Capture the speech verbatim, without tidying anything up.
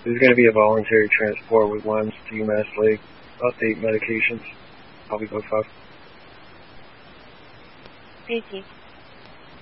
There's going to be a voluntary transport with W E M S to UMass Lake. Update medications. I'll be go five. Thank you.